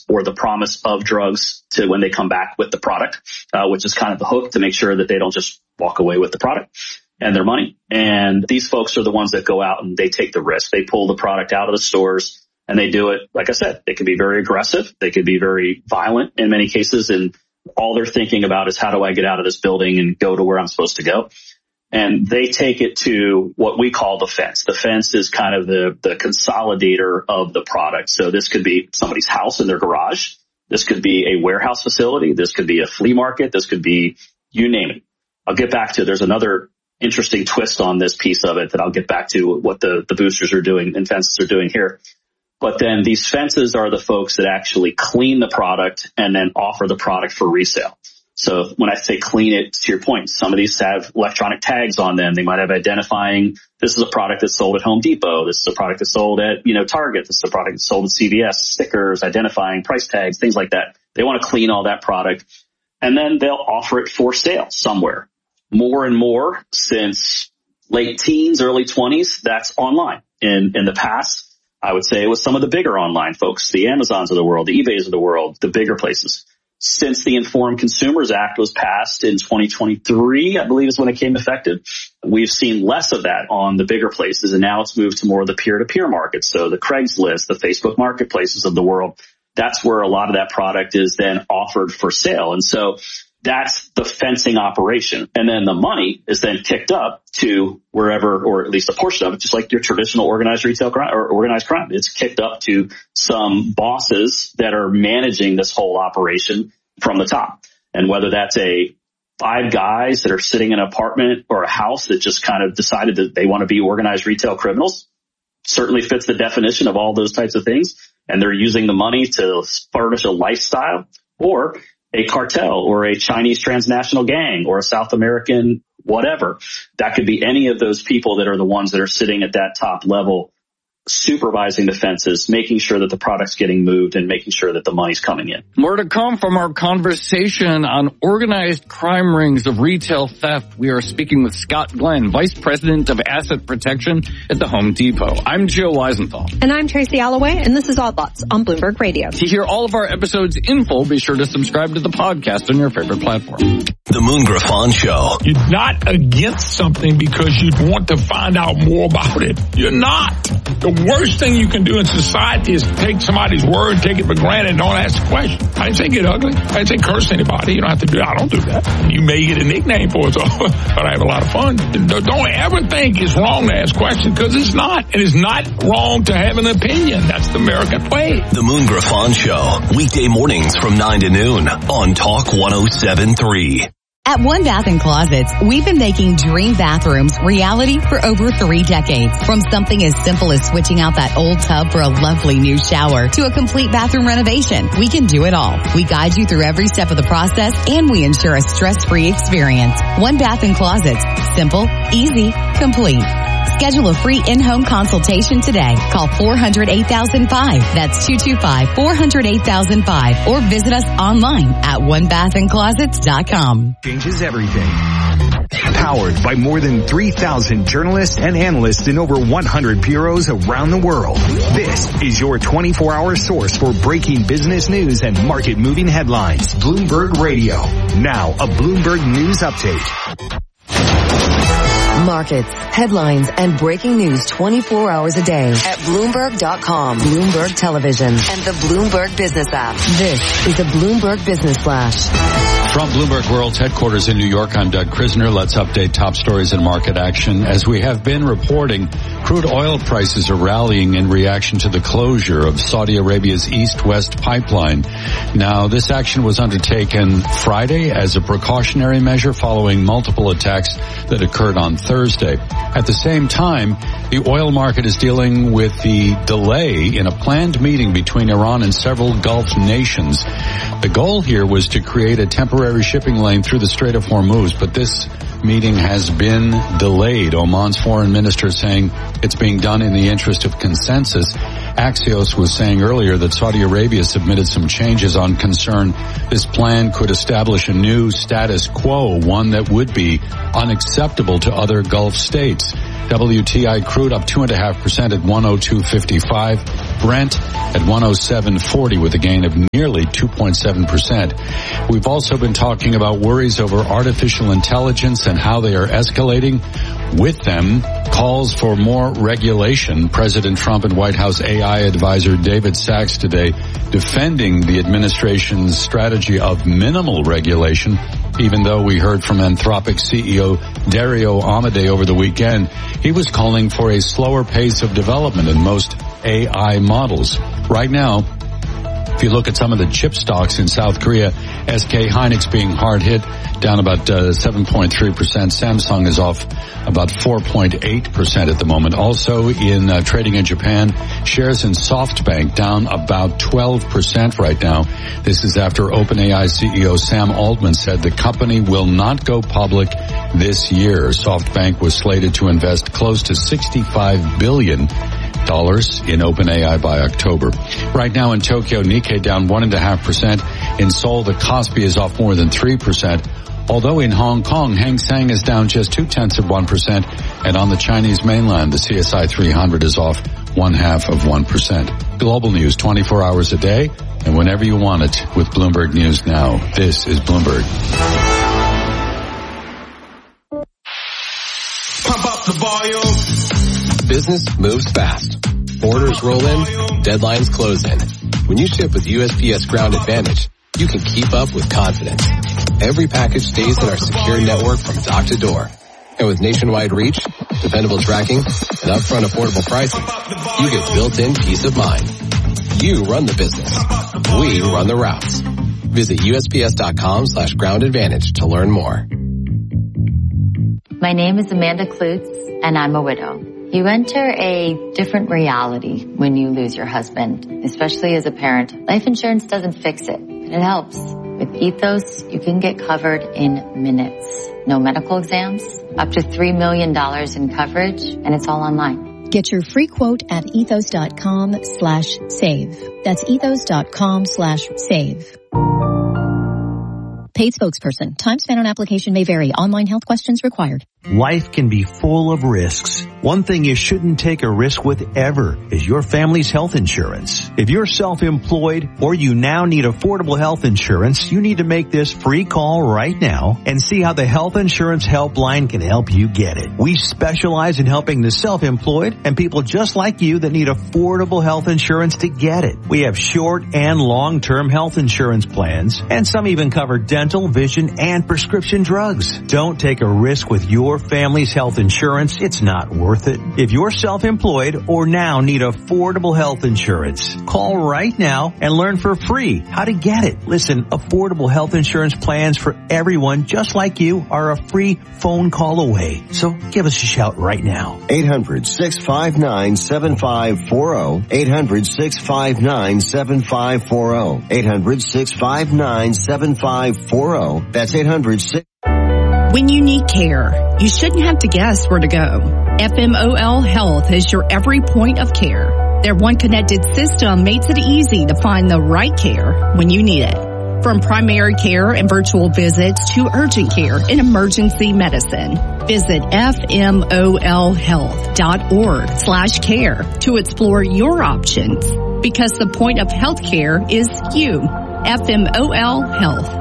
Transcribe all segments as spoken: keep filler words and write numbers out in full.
or the promise of drugs to when they come back with the product, uh, which is kind of the hook to make sure that they don't just walk away with the product and their money. And these folks are the ones that go out and they take the risk. They pull the product out of the stores and they do it. Like I said, they can be very aggressive. They can be very violent in many cases. And all they're thinking about is how do I get out of this building and go to where I'm supposed to go? And they take it to what we call the fence. The fence is kind of the, the consolidator of the product. So this could be somebody's house in their garage. This could be a warehouse facility. This could be a flea market. This could be, you name it. I'll get back to, there's another interesting twist on this piece of it that I'll get back to what the, the boosters are doing and fences are doing here. But then these fences are the folks that actually clean the product and then offer the product for resale. So when I say clean it, to your point, some of these have electronic tags on them. They might have identifying, this is a product that's sold at Home Depot. This is a product that's sold at, you know, Target. This is a product that's sold at C V S, stickers, identifying price tags, things like that. They want to clean all that product and then they'll offer it for sale somewhere. More and more since late teens, early twenties, that's online. In, in the past, I would say it was some of the bigger online folks, the Amazons of the world, the eBays of the world, the bigger places. Since the Informed Consumers Act was passed in twenty twenty-three, I believe is when it came effective, we've seen less of that on the bigger places. And now it's moved to more of the peer-to-peer markets. So the Craigslist, the Facebook marketplaces of the world, that's where a lot of that product is then offered for sale. And so that's the fencing operation. And then the money is then kicked up to wherever, or at least a portion of it, just like your traditional organized retail crime or organized crime. It's kicked up to some bosses that are managing this whole operation from the top. And whether that's a five guys that are sitting in an apartment or a house that just kind of decided that they want to be organized retail criminals, certainly fits the definition of all those types of things. And they're using the money to furnish a lifestyle, or a cartel or a Chinese transnational gang or a South American whatever. That could be any of those people that are the ones that are sitting at that top level, supervising the fences, making sure that the product's getting moved and making sure that the money's coming in. More to come from our conversation on organized crime rings of retail theft. We are speaking with Scott Glenn, Vice President of Asset Protection at the Home Depot. I'm Joe Weisenthal. And I'm Tracy Alloway, and this is Odd Lots on Bloomberg Radio. To hear all of our episodes in full, be sure to subscribe to the podcast on your favorite platform. The Moon Griffon Show. You're not against something because you want to find out more about it. You're not. The worst thing you can do in society is take somebody's word, take it for granted, and don't ask a question. I didn't say get ugly. I didn't say curse anybody. You don't have to do that. I don't do that. You may get a nickname for it, so, but I have a lot of fun. Don't ever think it's wrong to ask questions, because it's not. And it's not wrong to have an opinion. That's the American way. The Moon Griffon Show. Weekday mornings from nine to noon on Talk one oh seven point three. At One Bath and Closets, we've been making dream bathrooms reality for over three decades. From something as simple as switching out that old tub for a lovely new shower to a complete bathroom renovation, we can do it all. We guide you through every step of the process, and we ensure a stress-free experience. One Bath and Closets. Simple, easy, complete. Schedule a free in-home consultation today. Call four hundred, eight thousand five. That's two two five, four hundred, eight thousand five. Or visit us online at one bath and closets dot com. Changes everything. Powered by more than three thousand journalists and analysts in over one hundred bureaus around the world. This is your twenty-four hour source for breaking business news and market-moving headlines. Bloomberg Radio. Now, a Bloomberg News Update. Markets, headlines, and breaking news twenty-four hours a day at Bloomberg dot com, Bloomberg Television, and the Bloomberg Business app. This is a Bloomberg Business Flash. From Bloomberg World's headquarters in New York, I'm Doug Krisner. Let's update top stories and market action. As we have been reporting, crude oil prices are rallying in reaction to the closure of Saudi Arabia's East-West pipeline. Now, this action was undertaken Friday as a precautionary measure following multiple attacks that occurred on Thursday. At the same time, the oil market is dealing with the delay in a planned meeting between Iran and several Gulf nations. The goal here was to create a temporary shipping lane through the Strait of Hormuz, but this meeting has been delayed. Oman's foreign minister saying it's being done in the interest of consensus. Axios was saying earlier that Saudi Arabia submitted some changes on concern this plan could establish a new status quo, one that would be unacceptable to other Gulf states. W T I crude up two and a half percent at one oh two fifty-five. Brent at one oh seven forty with a gain of nearly two point seven percent. We've also been talking about worries over artificial intelligence and how they are escalating. With them, calls for more regulation. President Trump and White House A I advisor David Sachs today defending the administration's strategy of minimal regulation, even though we heard from Anthropic C E O Dario Amodei over the weekend. He was calling for a slower pace of development in most A I models. Right now, if you look at some of the chip stocks in South Korea, S K Hynix being hard hit, down about uh, seven point three percent. Samsung is off about four point eight percent at the moment. Also in uh, trading in Japan, shares in SoftBank down about twelve percent right now. This is after OpenAI C E O Sam Altman said the company will not go public this year. SoftBank was slated to invest close to sixty-five billion dollars in OpenAI by October. Right now in Tokyo, Nikkei down one and a half percent. In Seoul, the Kospi is off more than three percent. Although in Hong Kong, Hang Seng is down just two tenths of one percent. And on the Chinese mainland, the C S I three hundred is off one half of one percent. Global news twenty-four hours a day and whenever you want it with Bloomberg News Now. This is Bloomberg. Pump up the volume. Business moves fast. Orders roll in, deadlines close in. When you ship with U S P S Ground Advantage, you can keep up with confidence. Every package stays in our secure network from dock to door. And with nationwide reach, dependable tracking, and upfront affordable pricing, you get built-in peace of mind. You run the business. We run the routes. Visit U S P S dot com slash ground advantage to learn more. My name is Amanda Klutz, and I'm a widow. You enter a different reality when you lose your husband, especially as a parent. Life insurance doesn't fix it, but it helps. With Ethos, you can get covered in minutes. No medical exams, up to three million dollars in coverage, and it's all online. Get your free quote at ethos dot com slash save. That's ethos dot com slash save. Paid spokesperson. Time spent on application may vary. Online health questions required. Life can be full of risks. One thing you shouldn't take a risk with ever is your family's health insurance. If you're self-employed or you now need affordable health insurance, you need to make this free call right now and see how the Health Insurance Helpline can help you get it. We specialize in helping the self-employed and people just like you that need affordable health insurance to get it. We have short and long-term health insurance plans, and some even cover dental, vision, and prescription drugs. Don't take a risk with your family's health insurance. It's not worth it. If you're self-employed or now need affordable health insurance, call right now and learn for free how to get it. Listen, affordable health insurance plans for everyone just like you are a free phone call away. So give us a shout right now. eight hundred, six five nine, seven five four zero. eight hundred, six five nine, seven five four zero. eight hundred, six five nine, seven five four zero. That's eight hundred, six When you need care, you shouldn't have to guess where to go. F M O L Health is your every point of care. Their one connected system makes it easy to find the right care when you need it. From primary care and virtual visits to urgent care and emergency medicine. Visit F M O L health dot org slash care to explore your options. Because the point of healthcare is you. F M O L Health.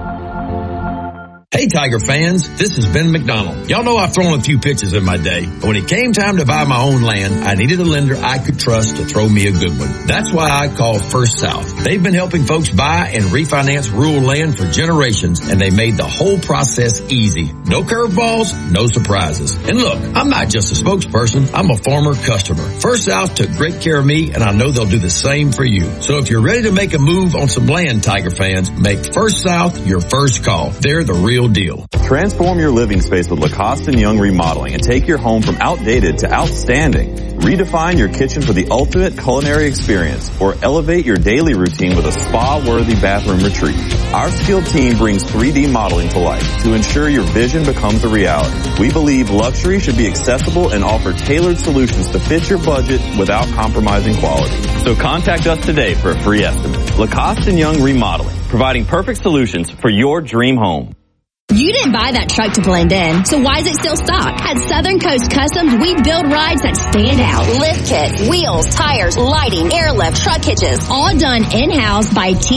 Hey Tiger fans, this is Ben McDonald. Y'all know I've thrown a few pitches in my day, but when it came time to buy my own land, I needed a lender I could trust to throw me a good one. That's why I called First South. They've been helping folks buy and refinance rural land for generations, and they made the whole process easy. No curveballs, no surprises. And look, I'm not just a spokesperson, I'm a former customer. First South took great care of me, and I know they'll do the same for you. So if you're ready to make a move on some land, Tiger fans, make First South your first call. They're the real real deal. Transform your living space with Lacoste and Young Remodeling and take your home from outdated to outstanding. Redefine your kitchen for the ultimate culinary experience or elevate your daily routine with a spa-worthy bathroom retreat. Our skilled team brings three D modeling to life to ensure your vision becomes a reality. We believe luxury should be accessible and offer tailored solutions to fit your budget without compromising quality. So contact us today for a free estimate. Lacoste and Young Remodeling, providing perfect solutions for your dream home. You didn't buy that truck to blend in, so why is it still stocked? At Southern Coast Customs, we build rides that stand out. Lift kits, wheels, tires, lighting, airlift, truck hitches, all done in-house by T